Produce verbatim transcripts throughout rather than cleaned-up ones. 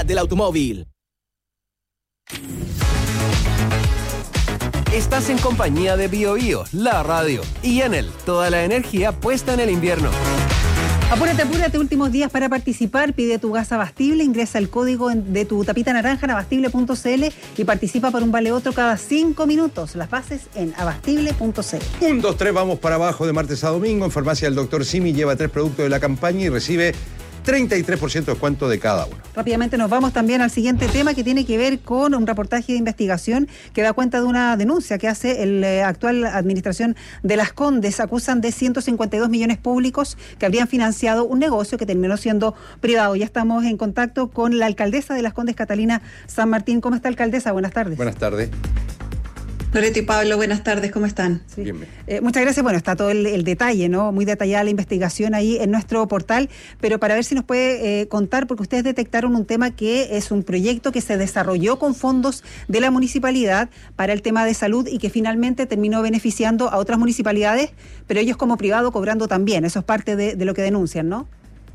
del automóvil. Estás en compañía de BioBio, la radio, y Enel, toda la energía puesta en el invierno. Apúrate, apúrate, últimos días para participar. Pide tu gas Abastible, ingresa el código de tu tapita naranja en abastible punto c l y participa por un vale otro cada cinco minutos. Las bases en abastible punto c l. Un, dos, tres, vamos para abajo de martes a domingo. En Farmacia del Doctor Simi lleva tres productos de la campaña y recibe treinta y tres por ciento de descuento de cada uno. Rápidamente nos vamos también al siguiente tema que tiene que ver con un reportaje de investigación que da cuenta de una denuncia que hace la eh, actual administración de Las Condes. Acusan de ciento cincuenta y dos millones públicos que habrían financiado un negocio que terminó siendo privado. Ya estamos en contacto con la alcaldesa de Las Condes, Catalina San Martín. ¿Cómo está, alcaldesa? Buenas tardes. Buenas tardes. Loreto y Pablo, buenas tardes, ¿cómo están? Sí. Bien, bien. Eh, muchas gracias. Bueno, está todo el, el detalle, ¿no? Muy detallada la investigación ahí en nuestro portal, pero para ver si nos puede eh, contar, porque ustedes detectaron un tema que es un proyecto que se desarrolló con fondos de la municipalidad para el tema de salud y que finalmente terminó beneficiando a otras municipalidades, pero ellos como privado cobrando también. Eso es parte de, de lo que denuncian, ¿no?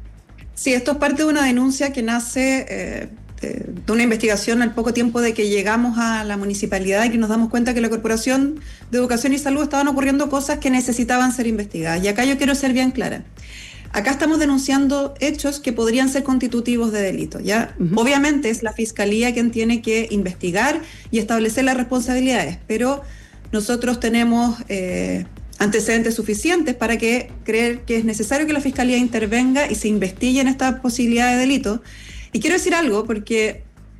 Sí, esto es parte de una denuncia que nace eh, de una investigación al poco tiempo de que llegamos a la municipalidad y que nos damos cuenta que la Corporación de Educación y Salud estaban ocurriendo cosas que necesitaban ser investigadas. Y acá yo quiero ser bien clara. Acá estamos denunciando hechos que podrían ser constitutivos de delito, ¿ya? Uh-huh. Obviamente es la Fiscalía quien tiene que investigar y establecer las responsabilidades, pero nosotros tenemos eh, antecedentes suficientes para que creer que es necesario que la Fiscalía intervenga y se investigue en esta posibilidad de delito. Y quiero decir algo, porque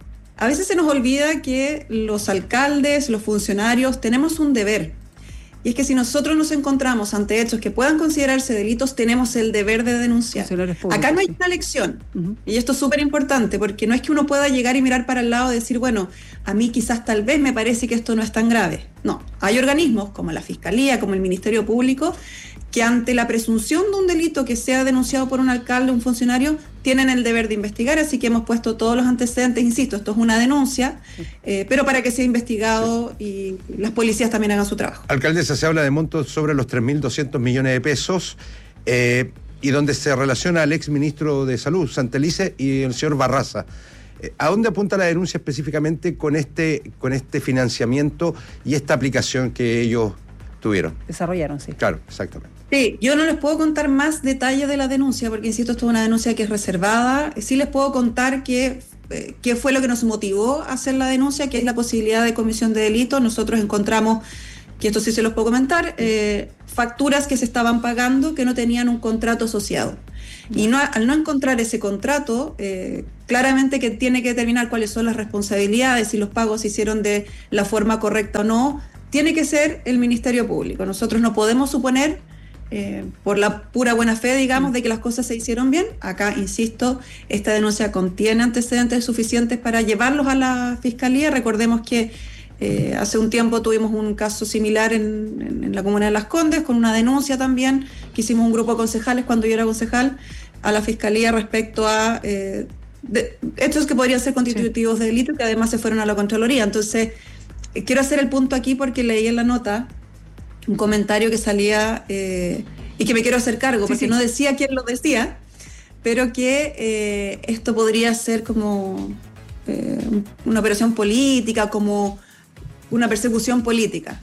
a veces se nos olvida que los alcaldes, los funcionarios, tenemos un deber. Y es que si nosotros nos encontramos ante hechos que puedan considerarse delitos, tenemos el deber de denunciar. Acá no hay una elección. Uh-huh. Y esto es súper importante, porque no es que uno pueda llegar y mirar para el lado y decir, bueno, a mí quizás tal vez me parece que esto no es tan grave. No, hay organismos como la Fiscalía, como el Ministerio Público, que ante la presunción de un delito que sea denunciado por un alcalde o un funcionario, tienen el deber de investigar, así que hemos puesto todos los antecedentes, insisto, esto es una denuncia, eh, pero para que sea investigado y las policías también hagan su trabajo. Alcaldesa, se habla de montos sobre los tres mil doscientos millones de pesos, eh, y donde se relaciona al ex ministro de Salud, Santelice, y el señor Barraza. Eh, ¿A dónde apunta la denuncia específicamente con este, con este financiamiento y esta aplicación que ellos tuvieron? Desarrollaron, sí. Claro, exactamente. Sí, yo no les puedo contar más detalles de la denuncia, porque insisto, esto es una denuncia que es reservada. Sí les puedo contar que, eh, qué fue lo que nos motivó a hacer la denuncia, que es la posibilidad de comisión de delito. Nosotros encontramos, que esto sí se los puedo comentar, eh, facturas que se estaban pagando que no tenían un contrato asociado. Y no, al no encontrar ese contrato, eh, claramente que tiene que determinar cuáles son las responsabilidades, si los pagos se hicieron de la forma correcta o no, tiene que ser el Ministerio Público. Nosotros no podemos suponer, Eh, por la pura buena fe, digamos, de que las cosas se hicieron bien. Acá, insisto, esta denuncia contiene antecedentes suficientes para llevarlos a la Fiscalía. Recordemos que eh, hace un tiempo tuvimos un caso similar en, en, en la comuna de Las Condes, con una denuncia también, que hicimos un grupo de concejales cuando yo era concejal, a la Fiscalía respecto a eh, de, hechos que podrían ser constitutivos sí. de delito, que además se fueron a la Contraloría. Entonces, eh, quiero hacer el punto aquí porque leí en la nota un comentario que salía eh, y que me quiero hacer cargo, porque sí, sí. no decía quién lo decía, pero que eh, esto podría ser como eh, una operación política, como una persecución política.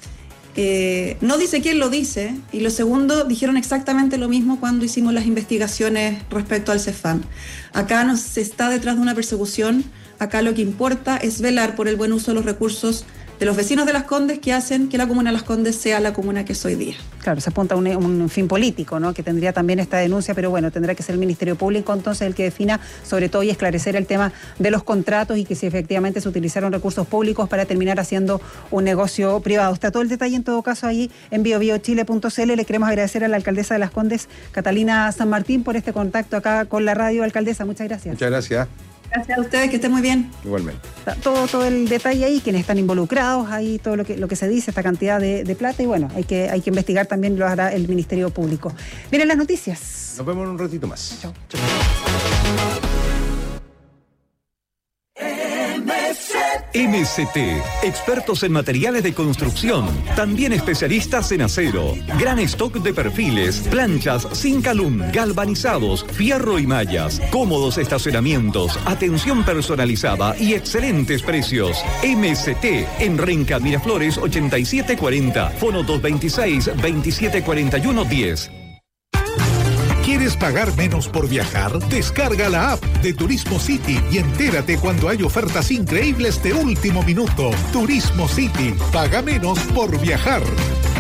Eh, no dice quién lo dice, y lo segundo, dijeron exactamente lo mismo cuando hicimos las investigaciones respecto al CEFAM. Acá no se está detrás de una persecución, acá lo que importa es velar por el buen uso de los recursos de los vecinos de Las Condes, que hacen que la comuna de Las Condes sea la comuna que es hoy día. Claro, se apunta a un, un fin político, ¿no?, que tendría también esta denuncia, pero bueno, tendrá que ser el Ministerio Público entonces el que defina sobre todo y esclarecer el tema de los contratos y que si efectivamente se utilizaron recursos públicos para terminar haciendo un negocio privado. Está todo el detalle en todo caso ahí en bio bio chile punto c l. Le queremos agradecer a la alcaldesa de Las Condes, Catalina San Martín, por este contacto acá con la radio. Alcaldesa, muchas gracias. Muchas gracias. Gracias a ustedes, que estén muy bien. Igualmente. Todo, todo el detalle ahí, quienes están involucrados, ahí todo lo que, lo que se dice, esta cantidad de, de plata, y bueno, hay que, hay que investigar también, lo hará el Ministerio Público. Miren las noticias. Nos vemos en un ratito más. Chao. M C M C T, expertos en materiales de construcción, también especialistas en acero, gran stock de perfiles, planchas, zinc alum, galvanizados, fierro y mallas, cómodos estacionamientos, atención personalizada y excelentes precios. M C T en Renca Miraflores ochenta y siete cuarenta, fono dos veintiséis, veintisiete cuarenta y uno diez. ¿Quieres pagar menos por viajar? Descarga la app de Turismo City y entérate cuando hay ofertas increíbles de último minuto. Turismo City, paga menos por viajar.